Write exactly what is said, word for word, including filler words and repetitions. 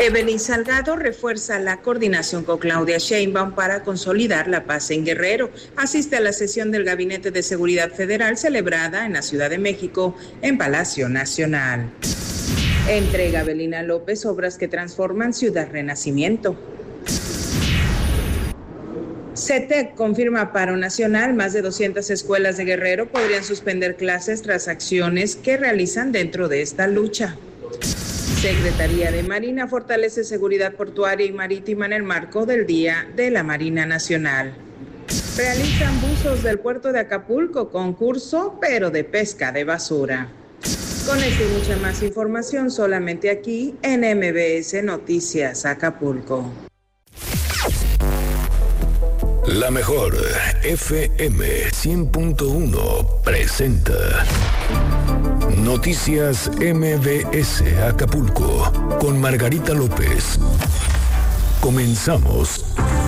Evelyn Salgado refuerza la coordinación con Claudia Sheinbaum para consolidar la paz en Guerrero. Asiste a la sesión del Gabinete de Seguridad Federal celebrada en la Ciudad de México, en Palacio Nacional. Entrega Belina López obras que transforman Ciudad Renacimiento. CETEC confirma paro nacional. Más de doscientas escuelas de Guerrero podrían suspender clases tras acciones que realizan dentro de esta lucha. Secretaría de Marina fortalece seguridad portuaria y marítima en el marco del Día de la Marina Nacional. Realizan buzos del puerto de Acapulco, concurso, pero de pesca de basura. Con esta y mucha más información solamente aquí en M B S Noticias Acapulco. La mejor F M cien punto uno presenta Noticias M B S Acapulco con Margarita López. Comenzamos.